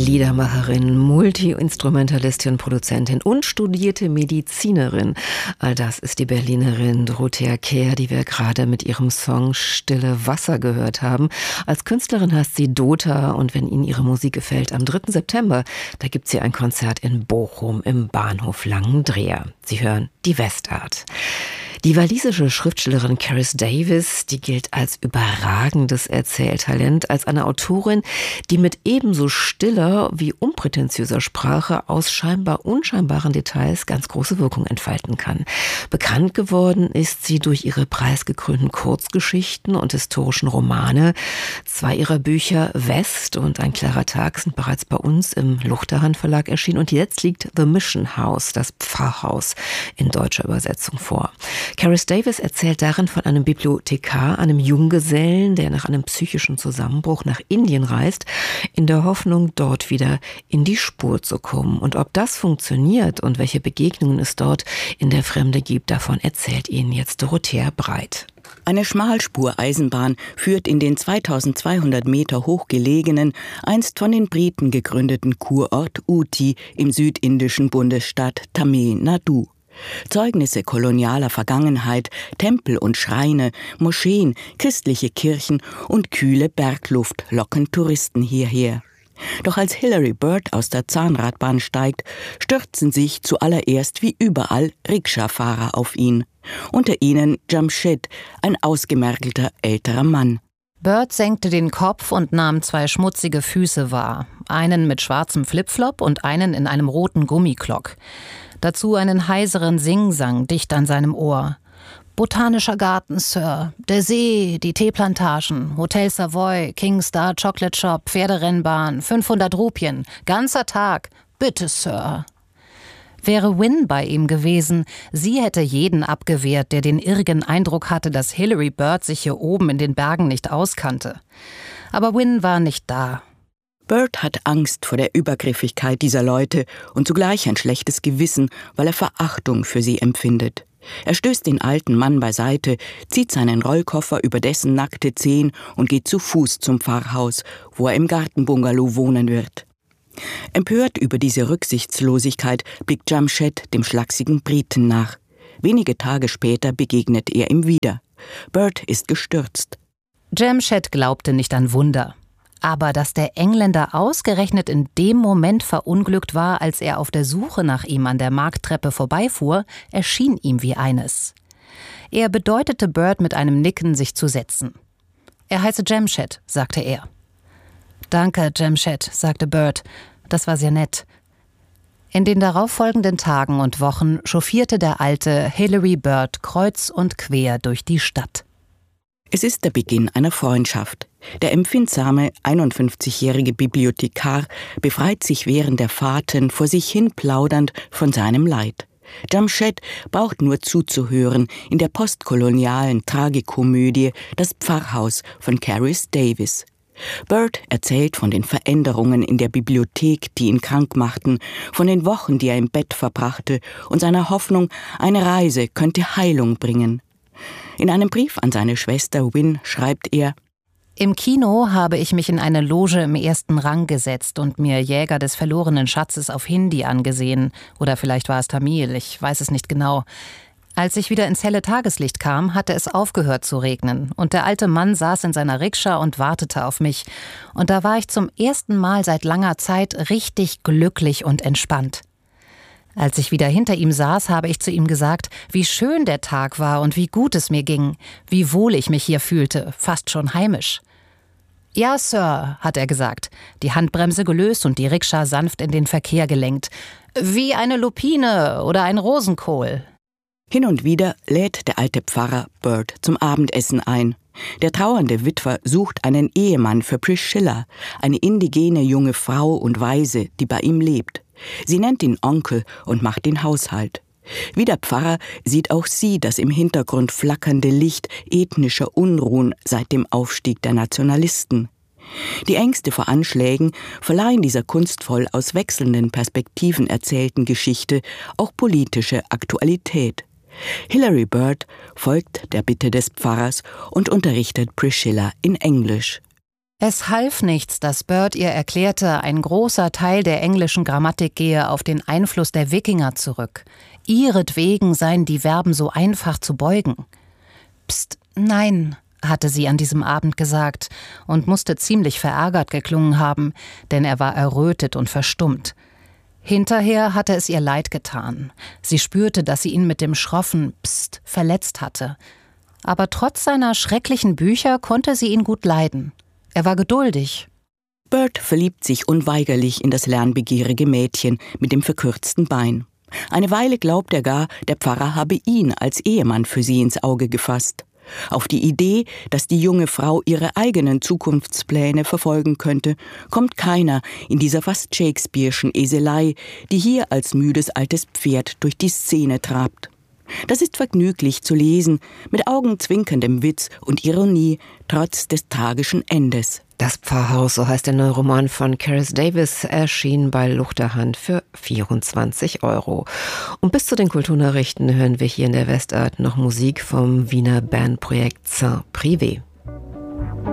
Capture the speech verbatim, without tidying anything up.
Liedermacherin, Multi-Instrumentalistin, Produzentin und studierte Medizinerin. All das ist die Berlinerin Dorothea Kehr, die wir gerade mit ihrem Song Stille Wasser gehört haben. Als Künstlerin heißt sie Dota und wenn Ihnen ihre Musik gefällt, am dritten September, da gibt sie ein Konzert in Bochum im Bahnhof Langendreer. Sie hören die Westart. Die walisische Schriftstellerin Caris Davis, die gilt als überragendes Erzähltalent, als eine Autorin, die mit ebenso stiller wie unprätentiöser Sprache aus scheinbar unscheinbaren Details ganz große Wirkung entfalten kann. Bekannt geworden ist sie durch ihre preisgekrönten Kurzgeschichten und historischen Romane. Zwei ihrer Bücher, West und Ein klarer Tag, sind bereits bei uns im Luchterhand Verlag erschienen und jetzt liegt The Mission House, das Pfarrhaus, in deutscher Übersetzung vor. Caris Davis erzählt darin von einem Bibliothekar, einem Junggesellen, der nach einem psychischen Zusammenbruch nach Indien reist, in der Hoffnung, dort wieder in die Spur zu kommen. Und ob das funktioniert und welche Begegnungen es dort in der Fremde gibt, davon erzählt Ihnen jetzt Dorothea Breit. Eine Schmalspureisenbahn führt in den zweitausendzweihundert Meter hoch gelegenen, einst von den Briten gegründeten Kurort Uti im südindischen Bundesstaat Tamil Nadu. Zeugnisse kolonialer Vergangenheit, Tempel und Schreine, Moscheen, christliche Kirchen und kühle Bergluft locken Touristen hierher. Doch als Hilary Bird aus der Zahnradbahn steigt, stürzen sich zuallererst wie überall Rikscha-Fahrer auf ihn. Unter ihnen Jamshed, ein ausgemergelter älterer Mann. Bird senkte den Kopf und nahm zwei schmutzige Füße wahr. Einen mit schwarzem Flipflop und einen in einem roten Gummiklock. Dazu einen heiseren Singsang dicht an seinem Ohr. Botanischer Garten, Sir. Der See, die Teeplantagen, Hotel Savoy, King Star Chocolate Shop, Pferderennbahn, fünfhundert Rupien. Ganzer Tag. Bitte, Sir. Wäre Wynne bei ihm gewesen, sie hätte jeden abgewehrt, der den irrigen Eindruck hatte, dass Hilary Bird sich hier oben in den Bergen nicht auskannte. Aber Wynne war nicht da. Bird hat Angst vor der Übergriffigkeit dieser Leute und zugleich ein schlechtes Gewissen, weil er Verachtung für sie empfindet. Er stößt den alten Mann beiseite, zieht seinen Rollkoffer über dessen nackte Zehen und geht zu Fuß zum Pfarrhaus, wo er im Gartenbungalow wohnen wird. Empört über diese Rücksichtslosigkeit blickt Jamshed dem schlachsigen Briten nach. Wenige Tage später begegnet er ihm wieder. Bird ist gestürzt. Jamshed glaubte nicht an Wunder. Aber dass der Engländer ausgerechnet in dem Moment verunglückt war, als er auf der Suche nach ihm an der Markttreppe vorbeifuhr, erschien ihm wie eines. Er bedeutete Bird mit einem Nicken, sich zu setzen. Er heiße Jamshed, sagte er. Danke, Jamshed, sagte Bird. Das war sehr nett. In den darauffolgenden Tagen und Wochen chauffierte der alte Hilary Bird kreuz und quer durch die Stadt. Es ist der Beginn einer Freundschaft. Der empfindsame, einundfünfzigjährige Bibliothekar befreit sich während der Fahrten vor sich hin plaudernd von seinem Leid. Jamshed braucht nur zuzuhören in der postkolonialen Tragikomödie Das Pfarrhaus von Caris Davis. Bird erzählt von den Veränderungen in der Bibliothek, die ihn krank machten, von den Wochen, die er im Bett verbrachte und seiner Hoffnung, eine Reise könnte Heilung bringen. In einem Brief an seine Schwester Wynne schreibt er: Im Kino habe ich mich in eine Loge im ersten Rang gesetzt und mir Jäger des verlorenen Schatzes auf Hindi angesehen. Oder vielleicht war es Tamil, ich weiß es nicht genau. Als ich wieder ins helle Tageslicht kam, hatte es aufgehört zu regnen. Und der alte Mann saß in seiner Rikscha und wartete auf mich. Und da war ich zum ersten Mal seit langer Zeit richtig glücklich und entspannt. Als ich wieder hinter ihm saß, habe ich zu ihm gesagt, wie schön der Tag war und wie gut es mir ging, wie wohl ich mich hier fühlte, fast schon heimisch. Ja, Sir, hat er gesagt, die Handbremse gelöst und die Rikscha sanft in den Verkehr gelenkt. Wie eine Lupine oder ein Rosenkohl. Hin und wieder lädt der alte Pfarrer Bird zum Abendessen ein. Der trauernde Witwer sucht einen Ehemann für Priscilla, eine indigene junge Frau und Waise, die bei ihm lebt. Sie nennt ihn Onkel und macht den Haushalt. Wie der Pfarrer sieht auch sie das im Hintergrund flackernde Licht ethnischer Unruhen seit dem Aufstieg der Nationalisten. Die Ängste vor Anschlägen verleihen dieser kunstvoll aus wechselnden Perspektiven erzählten Geschichte auch politische Aktualität. Hilary Bird folgt der Bitte des Pfarrers und unterrichtet Priscilla in Englisch. Es half nichts, dass Bird ihr erklärte, ein großer Teil der englischen Grammatik gehe auf den Einfluss der Wikinger zurück. Ihretwegen seien die Verben so einfach zu beugen. Psst, nein, hatte sie an diesem Abend gesagt und musste ziemlich verärgert geklungen haben, denn er war errötet und verstummt. Hinterher hatte es ihr leid getan. Sie spürte, dass sie ihn mit dem schroffen Psst verletzt hatte. Aber trotz seiner schrecklichen Bücher konnte sie ihn gut leiden. Er war geduldig. Bird verliebt sich unweigerlich in das lernbegierige Mädchen mit dem verkürzten Bein. Eine Weile glaubt er gar, der Pfarrer habe ihn als Ehemann für sie ins Auge gefasst. Auf die Idee, dass die junge Frau ihre eigenen Zukunftspläne verfolgen könnte, kommt keiner in dieser fast Shakespeare'schen Eselei, die hier als müdes altes Pferd durch die Szene trabt. Das ist vergnüglich zu lesen, mit augenzwinkerndem Witz und Ironie, trotz des tragischen Endes. Das Pfarrhaus, so heißt der neue Roman von Caris Davis, erschien bei Luchterhand für vierundzwanzig Euro. Und bis zu den Kulturnachrichten hören wir hier in der Westart noch Musik vom Wiener Bandprojekt Saint-Privé.